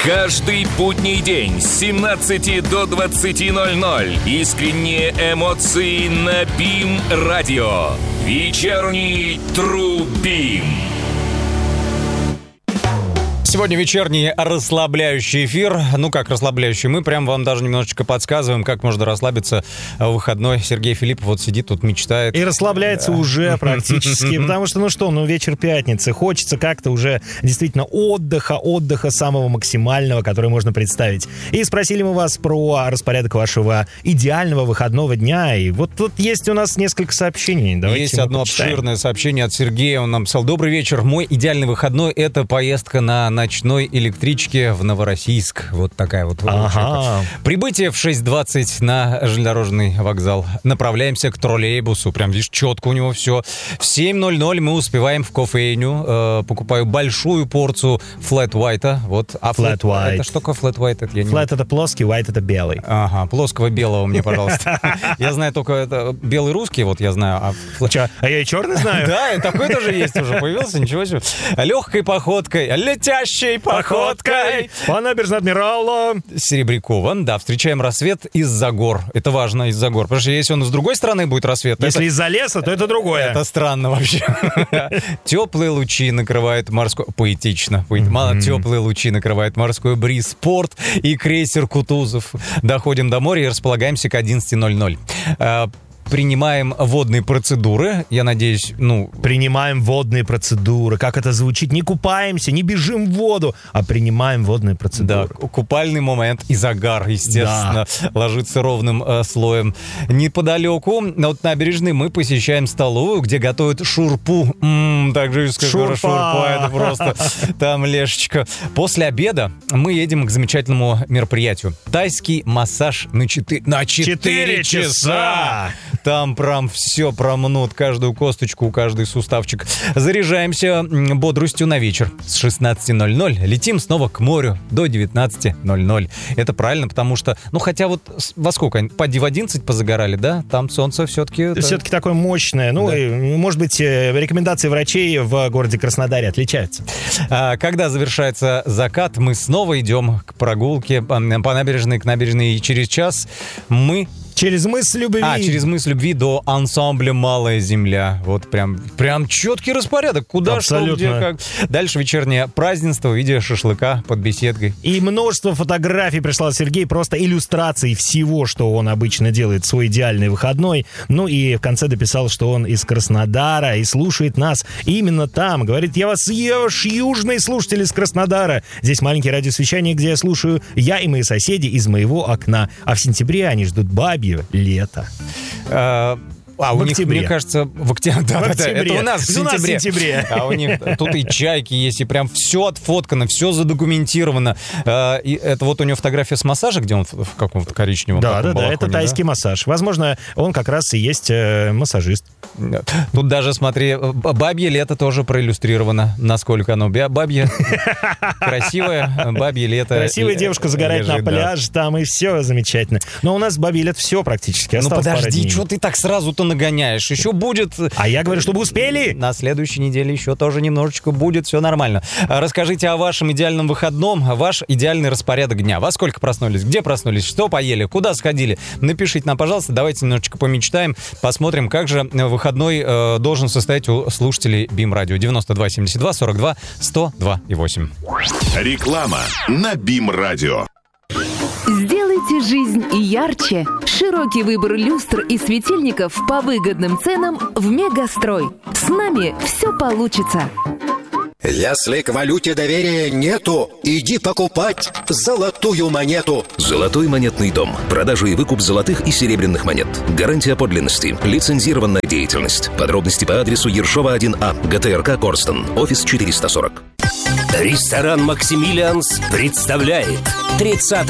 Каждый будний день с 17 до 20:00 искренние эмоции на БИМ-радио. Вечерний Тру-Бим. Сегодня вечерний расслабляющий эфир. Ну, как расслабляющий? Мы прям вам даже немножечко подсказываем, как можно расслабиться в выходной. Сергей Филиппов вот сидит тут, мечтает. И расслабляется уже практически, потому что, вечер пятницы. Хочется как-то уже действительно отдыха самого максимального, который можно представить. И спросили мы вас про распорядок вашего идеального выходного дня. И вот тут есть у нас несколько сообщений. Давайте есть одно обширное сообщение от Сергея. Он нам писал: добрый вечер. Мой идеальный выходной — это поездка на ночной электричке в Новороссийск. Вот такая вот. Ага. Прибытие в 6:20 на железнодорожный вокзал. Направляемся к троллейбусу. Прям, видишь, четко у него все. В 7:00 мы успеваем в кофейню. Покупаю большую порцию flat white. Вот. А flat white. Это что такое flat white? Это я не... Flat — это плоский, white — это белый. Ага, плоского белого мне, пожалуйста. Я знаю только это белый русский, вот я знаю. А я и черный знаю. Да, и такой тоже есть уже. Появился, ничего себе. Легкой походкой, летящей походкой по набережной Адмирала Серебрякова. Да, встречаем рассвет из-за гор. Это важно, из-за гор. Потому что если он с другой стороны будет рассвет... Если из-за леса, то это другое. Это странно вообще. Теплые лучи накрывают морской... Поэтично. Теплые лучи накрывают морской бриз, порт и крейсер Кутузов. Доходим до моря и располагаемся к 11:00. Принимаем водные процедуры. Я надеюсь, Принимаем водные процедуры. Как это звучит? Не купаемся, не бежим в воду, а принимаем водные процедуры. Да, купальный момент и загар, естественно, ложится ровным слоем. Неподалеку, от набережной, мы посещаем столовую, где готовят шурпу. Так же шурпа, это просто там лешечка. После обеда мы едем к замечательному мероприятию. Тайский массаж на 4 часа. Там прям все промнут, каждую косточку, каждый суставчик. Заряжаемся бодростью на вечер. С 16:00 летим снова к морю до 19:00. Это правильно, потому что, хотя вот во сколько? Поди в 11 позагорали, да? Там солнце все-таки... Все-таки такое мощное. Да. И, может быть, рекомендации врачей в городе Краснодаре отличаются. Когда завершается закат, мы снова идем к прогулке по набережной, к набережной. И через час мы... Через мысль любви. Через мысль любви до ансамбля «Малая земля». Вот прям четкий распорядок. Куда, абсолютно. Что, где, как. Дальше вечернее празднество в виде шашлыка под беседкой. И множество фотографий прислал Сергей, просто иллюстрации всего, что он обычно делает в свой идеальный выходной. И в конце дописал, что он из Краснодара и слушает нас именно там. Говорит: я ваш южный слушатель из Краснодара. Здесь маленький радиосвещание, где я слушаю я и мои соседи из моего окна. А в сентябре они ждут бабье лето. У них, мне кажется, в октябре. Да, это у нас в сентябре. А у них тут и чайки есть, и прям все отфоткано, все задокументировано. И это вот у него фотография с массажа, где он в каком-то коричневом балахоне. Да, это тайский массаж. Возможно, он как раз и есть массажист. Тут даже, смотри, бабье лето тоже проиллюстрировано, насколько оно бабье. Красивое бабье лето. Красивая девушка загорает на пляже, там и все замечательно. Но у нас бабье лето все практически. Подожди, что ты так сразу-то нагоняешь? Еще будет... А я говорю, чтобы успели. На следующей неделе еще тоже немножечко будет, все нормально. Расскажите о вашем идеальном выходном, ваш идеальный распорядок дня. Во сколько проснулись, где проснулись, что поели, куда сходили? Напишите нам, пожалуйста, давайте немножечко помечтаем, посмотрим, как же выходной должен состоять у слушателей БИМ-радио. 92 72 42 102 и 8. Реклама на БИМ-радио. Сделайте жизнь ярче. Широкий выбор люстр и светильников по выгодным ценам в Мегастрой. С нами все получится. Если к валюте доверия нету, иди покупать золотую монету. Золотой монетный дом. Продажа и выкуп золотых и серебряных монет. Гарантия подлинности. Лицензированная деятельность. Подробности по адресу Ершова 1А, ГТРК Корстон. Офис 440. Ресторан «Максимилианс» представляет 30